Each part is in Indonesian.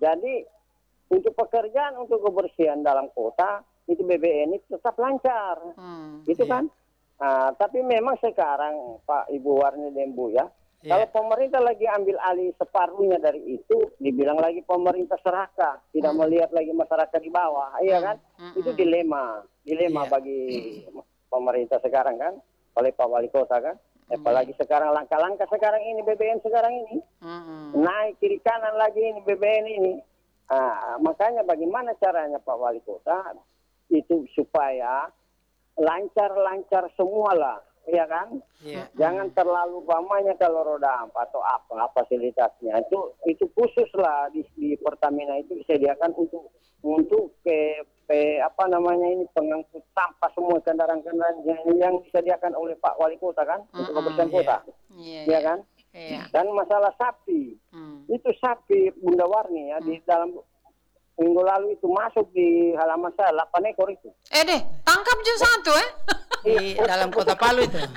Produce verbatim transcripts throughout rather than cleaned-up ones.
Jadi untuk pekerjaan untuk kebersihan dalam kota itu B B N itu tetap lancar, Hmm. gitu Iya. kan? Nah, tapi memang sekarang Pak Ibu Warni dan Bu ya, Iya. kalau pemerintah lagi ambil alih separuhnya dari itu, dibilang lagi pemerintah serakah, tidak Hmm. melihat lagi masyarakat di bawah, iya kan? Hmm. Itu dilema, dilema Iya. bagi pemerintah sekarang kan, oleh Pak Wali Kota kan. Apalagi sekarang langkah-langkah sekarang ini B B N sekarang ini Hmm. naik kiri kanan lagi ini B B N ini. Ah, makanya bagaimana caranya Pak Wali Kota itu supaya lancar-lancar semua lah, ya kan? Iya. Jangan terlalu pamannya kalau roda empat atau apa fasilitasnya itu itu khusus lah di, di Pertamina itu disediakan untuk untuk ke, ke apa namanya ini pengangkut sampah semua kendaraan-kendaraan yang, yang disediakan oleh Pak Wali Kota kan untuk Mm-mm, kebersihan iya. kota, Iya, ya kan? Iya. Dan masalah sapi Hmm. itu sapi Bunda Warni ya di dalam minggu lalu itu masuk di halaman saya delapan ekor itu. Eh deh, tangkap juga satu eh. Di dalam kota Palu itu.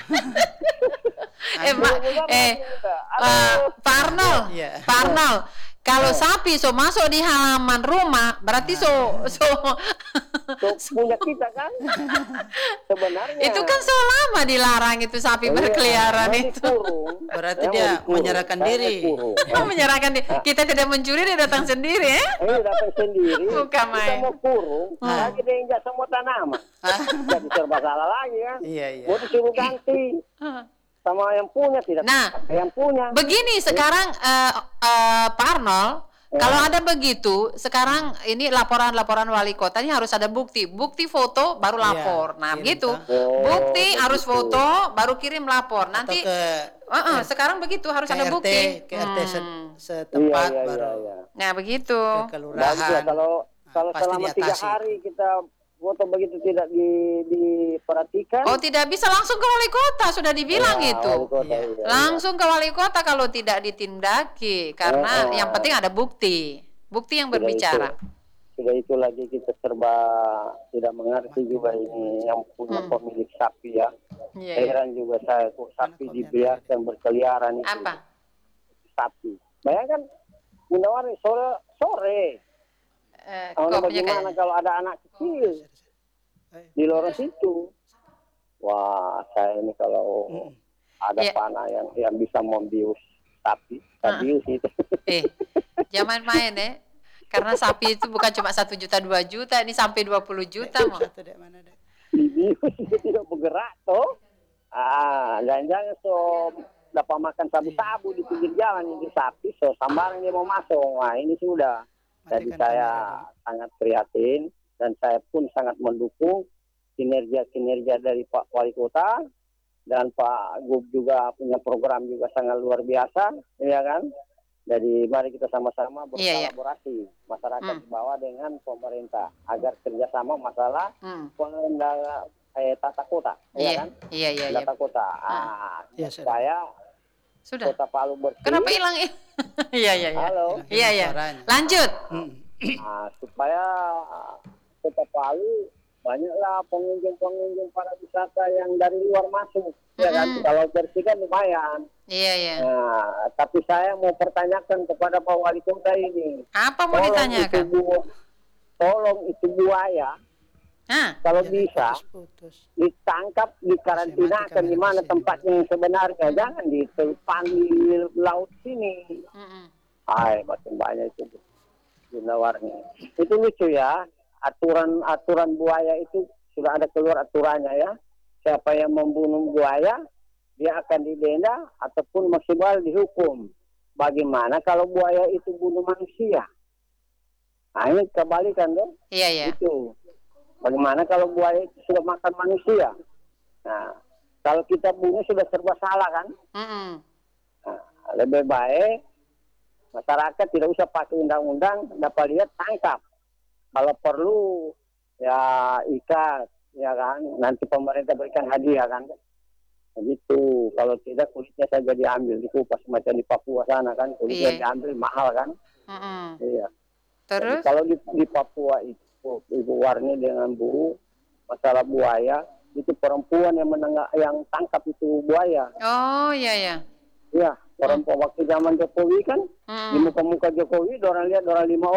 eh, Ma- eh, eh, Pak Arnold, Iya. Pak Arnold, kalau sapi so masuk di halaman rumah, berarti so so So, punya kita kan sebenarnya itu kan so lama dilarang itu sapi Iya, berkeliaran mau itu. dikurung. Berarti Ya, dia mau dikurung. menyerahkan Saya diri. dikurung. Oh, menyerahkan diri. Kita tidak mencuri, dia datang sendiri eh. Eh, datang sendiri. Bukan Kita main. mau kurung, lagi dia injak semua tanaman. Jadi serba salah lagi kan. Iya, iya. Mau disuruh ganti sama yang punya tidak. Nah, yang punya. Begini sekarang eh, eh, Pak Arnold, kalau ada begitu, sekarang ini laporan-laporan wali kota ini harus ada bukti. Bukti foto baru Iya, lapor. Nah, kirim begitu. ke- Oh, Bukti begitu. harus foto baru kirim lapor. Nanti Atau ke eh, eh, sekarang begitu harus ke ada R T, bukti. ke R T se- Hmm. setempat Iya, iya, baru iya, iya. Nah, begitu. ke Baguslah kelurahan. kalau kalau pasti selama tiga diatasi. hari kita foto begitu tidak di, diperhatikan. Oh, tidak bisa langsung ke wali kota, sudah dibilang Ya, itu. wali kota, Iya. iya, iya. Langsung ke wali kota kalau tidak ditindaki karena Oh, oh. yang penting ada bukti. Bukti yang Sudah berbicara. itu, sudah itu lagi kita serba tidak mengerti juga ini yang punya Hmm. pemilik sapi ya. Iya, iya. Heran juga saya kok sapi dibiarkan berkeliaran itu. Apa? Sapi. Bayangkan Bunda Warni sore sore. Eh, Oh, kopnya bagaimana kayak kalau ada anak kecil di lorong situ? Wah, saya ini kalau Mm. ada Iya. panah yang yang bisa membius sapi, sabius itu. Eh, jangan main ya. Karena sapi itu bukan cuma satu juta dua juta, ini sampai dua puluh juta mau. Satu dek mana dek? Dibius dia tidak bergerak toh. Ah, jangan-jangan so dapat makan sabu-sabu di pinggir jalan ini sapi, so sambaran dia mau masuk. Wah, ini sudah. Jadi Matikan saya kamera sangat prihatin dan saya pun sangat mendukung kinerja-kinerja dari Pak Wali Kota dan Pak Gub juga punya program juga sangat luar biasa, ya kan? Jadi mari kita sama-sama Iya, iya. berkolaborasi masyarakat Hmm. di bawah dengan pemerintah agar kerjasama masalah Hmm. pengendalian eh, tata kota, ya Iya, kan? iya, iya, iya. Tata kota. Ah, Iya, sudah. supaya Sudah. kota Palu bersih. Kenapa hilang? Iya, iya, iya. Halo. Iya, iya. Suaranya. Lanjut. Mm. Nah, supaya kota Palu banyaklah pengunjung-pengunjung para wisata yang dari luar masuk, ya kan? Mm-mm. Kalau bersih kan lumayan. Iya, iya. Nah, tapi saya mau pertanyakan kepada Pak Wali Kota ini. Apa mau Tolong ditanyakan? Itu bu- tolong itu buaya, Hah? kalau Jadi bisa putus-putus. ditangkap, dikarantinakan di mana tempatnya yang sebenarnya. Jangan ditelepan di laut sini. Mm-mm. Hai, makin banyak itu Bunda Warni. Itu lucu ya. Aturan-aturan buaya itu sudah ada keluar aturannya ya. Siapa yang membunuh buaya, dia akan didenda ataupun maksimal dihukum. Bagaimana kalau buaya itu bunuh manusia? Nah, ini kebalikan dong. Iya, iya. Itu. Bagaimana kalau buaya itu sudah makan manusia? Nah, kalau kita bunuh sudah serba salah kan? Mm-mm. Nah, lebih baik masyarakat tidak usah pakai undang-undang, dapat lihat tangkap. Kalau perlu ya ikat, ya kan. Nanti pemerintah berikan hadiah kan. Begitu. Kalau tidak kulitnya saja diambil, dikupas macam di Papua sana kan, kulitnya Iya. diambil mahal kan. Mm-mm. Iya. Terus? Jadi kalau di, di Papua itu Ibu Warni dengan Bu masalah buaya itu perempuan yang menengah yang tangkap itu buaya. Oh, iya, iya. Ya, perempuan waktu zaman Jokowi kan di Mm-mm. muka-muka Jokowi, orang lihat orang lima